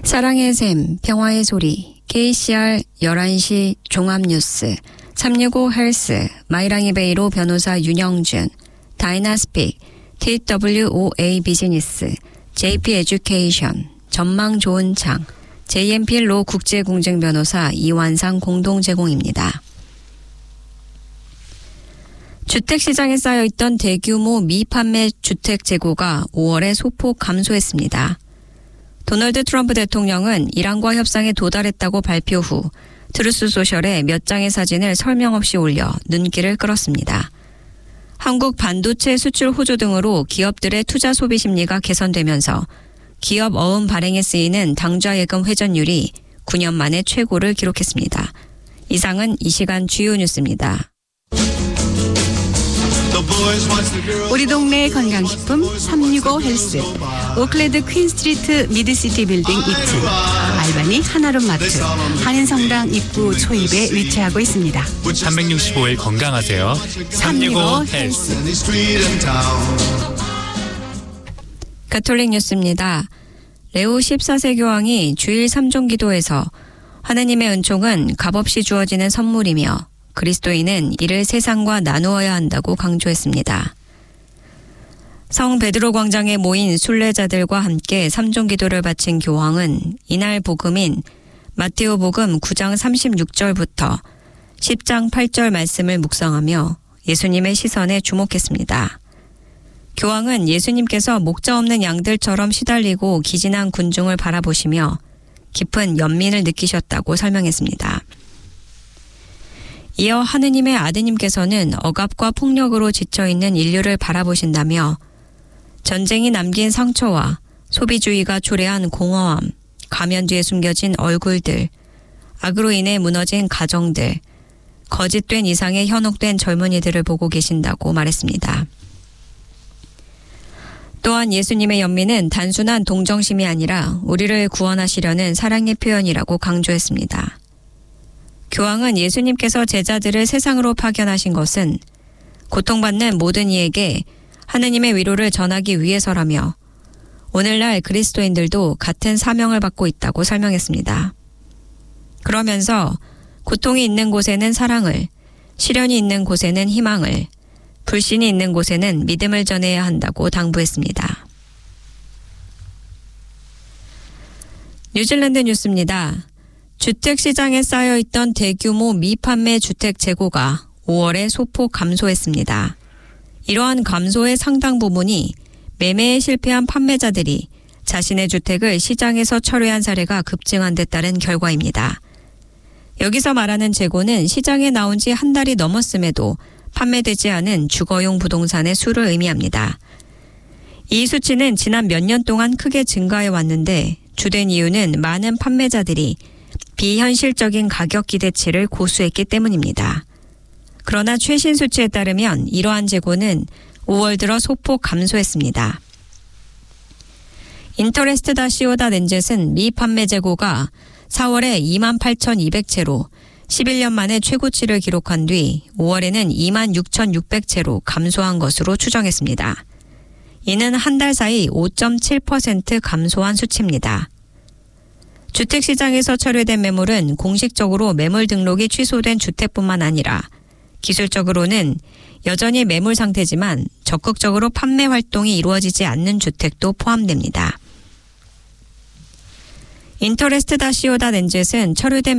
사랑의 샘, 평화의 소리, KCR 11시 종합뉴스, 365 헬스, 마이랑이 베이로 변호사 윤영준, 다이나스픽, TWOA 비즈니스, JP 에듀케이션, 전망 좋은 창, JMPL로 국제공정변호사 이완상 공동 제공입니다. 주택시장에 쌓여있던 대규모 미판매 주택 재고가 5월에 소폭 감소했습니다. 도널드 트럼프 대통령은 이란과 협상에 도달했다고 발표 후 트루스 소셜에 몇 장의 사진을 설명 없이 올려 눈길을 끌었습니다. 한국 반도체 수출 호조 등으로 기업들의 투자 소비 심리가 개선되면서 기업 어음 발행에 쓰이는 당좌 예금 회전율이 9년 만에 최고를 기록했습니다. 이상은 이 시간 주요 뉴스입니다. 우리 동네 건강식품 365 헬스, 오클레드 퀸스트리트 미드시티 빌딩 2층, 알바니 하나룸 마트, 한인성당 입구 초입에 위치하고 있습니다. 365일 건강하세요. 365 헬스. 가톨릭 뉴스입니다. 레오 14세 교황이 주일 3종 기도에서 하느님의 은총은 값없이 주어지는 선물이며 그리스도인은 이를 세상과 나누어야 한다고 강조했습니다. 성 베드로 광장에 모인 순례자들과 함께 3종 기도를 바친 교황은 이날 복음인 마테오 복음 9장 36절부터 10장 8절 말씀을 묵상하며 예수님의 시선에 주목했습니다. 교황은 예수님께서 목자 없는 양들처럼 시달리고 기진한 군중을 바라보시며 깊은 연민을 느끼셨다고 설명했습니다. 이어 하느님의 아드님께서는 억압과 폭력으로 지쳐있는 인류를 바라보신다며 전쟁이 남긴 상처와 소비주의가 초래한 공허함, 가면 뒤에 숨겨진 얼굴들, 악으로 인해 무너진 가정들, 거짓된 이상에 현혹된 젊은이들을 보고 계신다고 말했습니다. 또한 예수님의 연민은 단순한 동정심이 아니라 우리를 구원하시려는 사랑의 표현이라고 강조했습니다. 교황은 예수님께서 제자들을 세상으로 파견하신 것은 고통받는 모든 이에게 하느님의 위로를 전하기 위해서라며 오늘날 그리스도인들도 같은 사명을 받고 있다고 설명했습니다. 그러면서 고통이 있는 곳에는 사랑을, 시련이 있는 곳에는 희망을, 불신이 있는 곳에는 믿음을 전해야 한다고 당부했습니다. 뉴질랜드 뉴스입니다. 주택시장에 쌓여있던 대규모 미판매 주택 재고가 5월에 소폭 감소했습니다. 이러한 감소의 상당 부분이 매매에 실패한 판매자들이 자신의 주택을 시장에서 철회한 사례가 급증한 데 따른 결과입니다. 여기서 말하는 재고는 시장에 나온 지 한 달이 넘었음에도 판매되지 않은 주거용 부동산의 수를 의미합니다. 이 수치는 지난 몇 년 동안 크게 증가해 왔는데 주된 이유는 많은 판매자들이 비현실적인 가격 기대치를 고수했기 때문입니다. 그러나 최신 수치에 따르면 이러한 재고는 5월 들어 소폭 감소했습니다. 인터레스트.co.nz은 미 판매 재고가 4월에 28,200채로 11년 만에 최고치를 기록한 뒤 5월에는 26,600채로 감소한 것으로 추정했습니다. 이는 한 달 사이 5.7% 감소한 수치입니다. 주택시장에서 철회된 매물은 공식적으로 매물 등록이 취소된 주택뿐만 아니라 기술적으로는 여전히 매물 상태지만 적극적으로 판매 활동이 이루어지지 않는 주택도 포함됩니다. 인터레스트.co.nz는 철회된